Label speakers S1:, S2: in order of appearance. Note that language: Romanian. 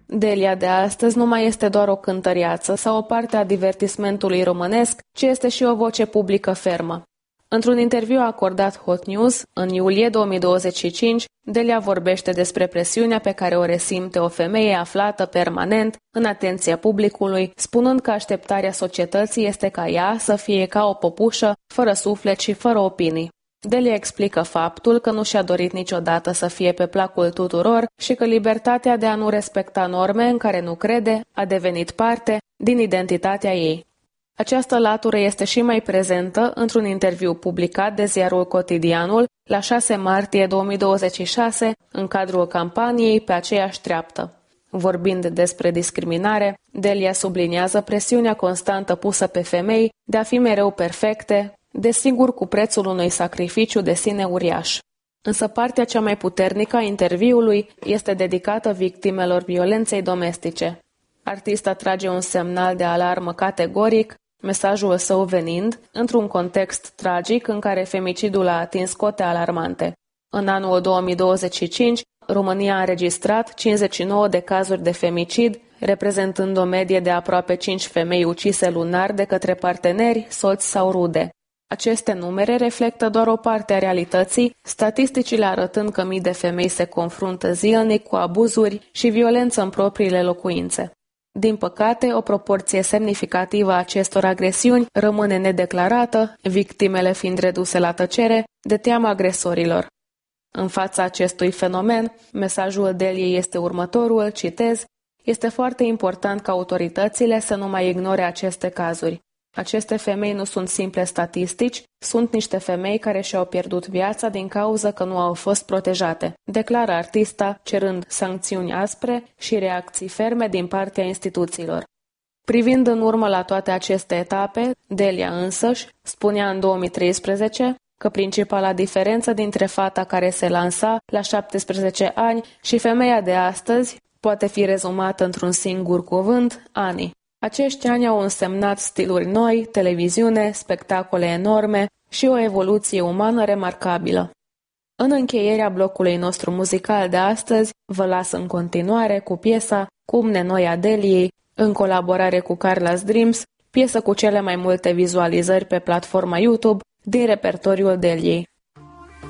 S1: Delia de astăzi nu mai este doar o cântăreață sau o parte a divertismentului românesc, ci este și o voce publică fermă. Într-un interviu acordat Hot News, în iulie 2025, Delia vorbește despre presiunea pe care o resimte o femeie aflată permanent în atenția publicului, spunând că așteptarea societății este ca ea să fie ca o popușă, fără suflet și fără opinii. Delia explică faptul că nu și-a dorit niciodată să fie pe placul tuturor și că libertatea de a nu respecta norme în care nu crede a devenit parte din identitatea ei. Această latură este și mai prezentă într-un interviu publicat de ziarul Cotidianul la 6 martie 2026 în cadrul campaniei Pe aceeași treaptă. Vorbind despre discriminare, Delia subliniază presiunea constantă pusă pe femei de a fi mereu perfecte, desigur cu prețul unui sacrificiu de sine uriaș. Însă partea cea mai puternică a interviului este dedicată victimelor violenței domestice. Artista trage un semnal de alarmă categoric, mesajul său venind într-un context tragic în care femicidul a atins cote alarmante. În anul 2025, România a înregistrat 59 de cazuri de femicid, reprezentând o medie de aproape 5 femei ucise lunar de către parteneri, soți sau rude. Aceste numere reflectă doar o parte a realității, statisticile arătând că mii de femei se confruntă zilnic cu abuzuri și violență în propriile locuințe. Din păcate, o proporție semnificativă a acestor agresiuni rămâne nedeclarată, victimele fiind reduse la tăcere de teama agresorilor. În fața acestui fenomen, mesajul Deliei este următorul, citez: "Este foarte important ca autoritățile să nu mai ignore aceste cazuri. Aceste femei nu sunt simple statistici, sunt niște femei care și-au pierdut viața din cauză că nu au fost protejate", declară artista, cerând sancțiuni aspre și reacții ferme din partea instituțiilor. Privind în urmă la toate aceste etape, Delia însăși spunea în 2013 că principala diferență dintre fata care se lansa la 17 ani și femeia de astăzi poate fi rezumată într-un singur cuvânt: ani. Acești ani au însemnat stiluri noi, televiziune, spectacole enorme și o evoluție umană remarcabilă. În încheierea blocului nostru muzical de astăzi, vă las în continuare cu piesa Cumne noi a Deliei, în colaborare cu Carla's Dreams, piesă cu cele mai multe vizualizări pe platforma YouTube din repertoriul Deliei.